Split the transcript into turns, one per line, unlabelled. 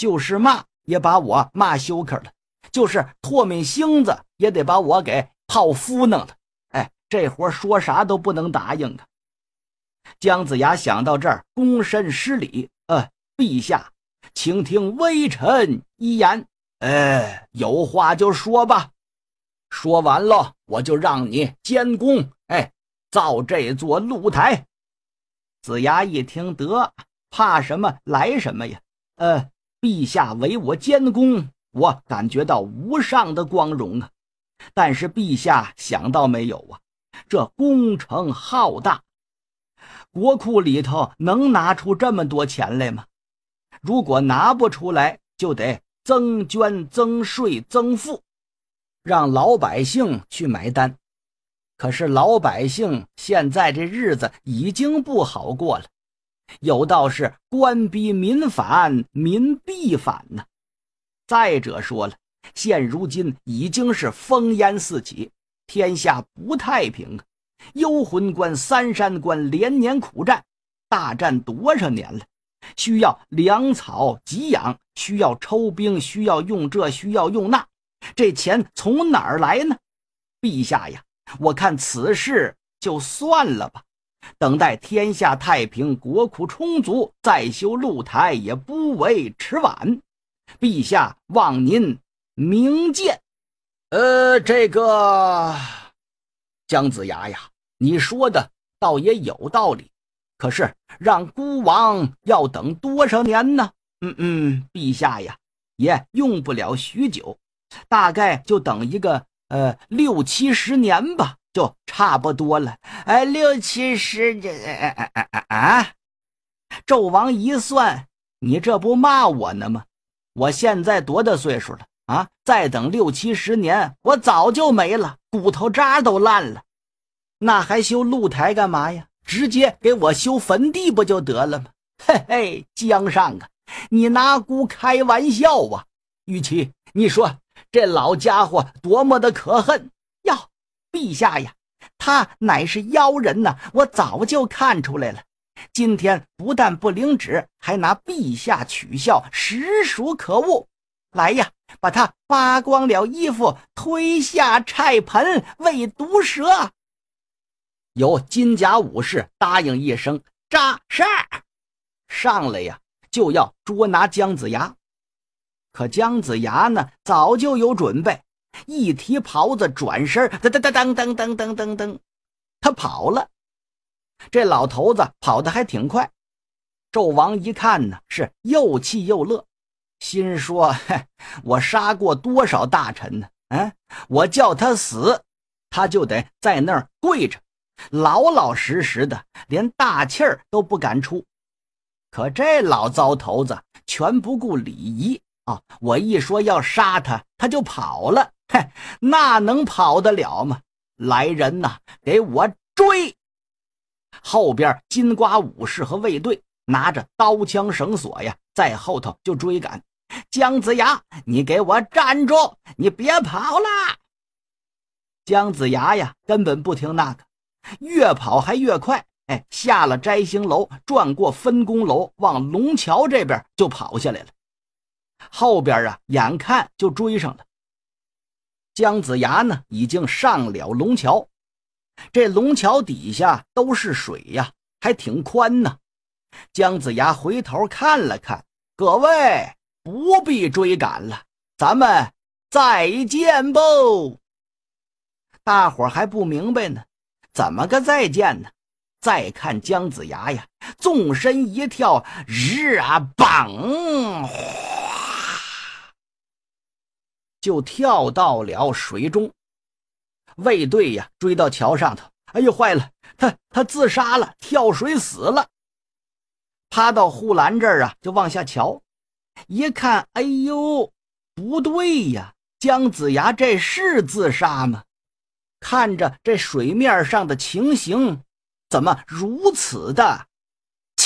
就是骂也把我骂休克了，就是唾沫星子也得把我给泡敷弄了。哎，这活说啥都不能答应啊。姜子牙想到这儿，躬身施礼：陛下，请听微臣一言。有话就说吧。说完了，我就让你监工，造这座露台。子牙一听，得，怕什么来什么呀？陛下为我监工，我感觉到无上的光荣啊。但是陛下想到没有啊？这工程浩大，国库里头能拿出这么多钱来吗？如果拿不出来，就得增捐、增税、增赋，让老百姓去买单。可是老百姓现在这日子已经不好过了，有道是官逼民反，民必反呢。再者说了，现如今已经是烽烟四起，天下不太平啊。幽魂关、三山关连年苦战，大战多少年了？需要粮草给养，需要抽兵，需要用这，需要用那，这钱从哪儿来呢？陛下呀，我看此事就算了吧，等待天下太平，国库充足，再修露台也不为迟晚。陛下望您明鉴。这个姜子牙呀，你说的倒也有道理，可是让孤王要等多少年呢？陛下呀，也用不了许久，大概就等一个60-70年吧，就差不多了。60-70纣王一算，你这不骂我呢吗？我现在多大岁数了啊？再等60-70年，我早就没了，骨头渣都烂了。那还修露台干嘛呀？直接给我修坟地不就得了吗？嘿嘿，姜尚啊，你拿姑开玩笑啊！与其你说这老家伙多么的可恨呀！陛下呀，他乃是妖人呐，我早就看出来了。今天不但不领旨，还拿陛下取笑，实属可恶。来呀，把他扒光了衣服，推下菜盆喂毒蛇。有金甲武士答应一声，扎是上来呀，就要捉拿姜子牙。可姜子牙呢，早就有准备，一提袍子，转身，噔噔噔噔噔噔噔噔，他跑了。这老头子跑得还挺快。纣王一看呢，是又气又乐，心说：我杀过多少大臣呢？我叫他死，他就得在那儿跪着，老老实实的，连大气儿都不敢出。可这老糟头子全不顾礼仪啊！我一说要杀他，他就跑了。那能跑得了吗？来人呐，给我追！后边金瓜武士和卫队拿着刀枪绳索呀，在后头就追赶。姜子牙，你给我站住，你别跑啦！姜子牙呀，根本不听那个，越跑还越快。下了摘星楼，转过分工楼，往龙桥这边就跑下来了。后边啊，眼看就追上了。姜子牙呢，已经上了龙桥。这龙桥底下都是水呀，还挺宽呢。姜子牙回头看了看，各位不必追赶了，咱们再见不。大伙还不明白呢，怎么个再见呢？再看姜子牙呀，纵身一跳，日啊棒，就跳到了水中。卫队呀，追到桥上头，哎呦坏了，他自杀了，跳水死了。趴到护栏这儿啊，就往下瞧，一看，哎呦，不对呀，姜子牙这是自杀吗？看着这水面上的情形，怎么如此的